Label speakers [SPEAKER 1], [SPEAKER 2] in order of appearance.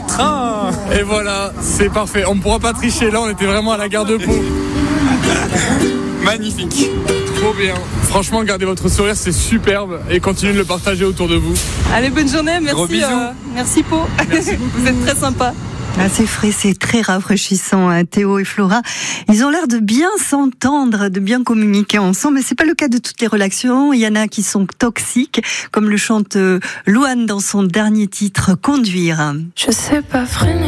[SPEAKER 1] train.
[SPEAKER 2] Et voilà, c'est parfait. On ne pourra pas tricher là, on était vraiment à la gare de Pau.
[SPEAKER 1] Magnifique.
[SPEAKER 2] Trop bien. Franchement, gardez votre sourire, c'est superbe. Et continuez de le partager autour de vous.
[SPEAKER 3] Allez, bonne journée.
[SPEAKER 1] Gros
[SPEAKER 3] Merci.
[SPEAKER 1] bisous.
[SPEAKER 3] Merci Pau.
[SPEAKER 2] Merci beaucoup.
[SPEAKER 3] Vous êtes très sympa.
[SPEAKER 4] Ah, c'est frais, c'est très rafraîchissant, hein, Théo et Flora. Ils ont l'air de bien s'entendre, de bien communiquer ensemble, mais c'est pas le cas de toutes les relations. Il y en a qui sont toxiques, comme le chante Louane dans son dernier titre, Conduire.
[SPEAKER 5] Je sais pas freiner.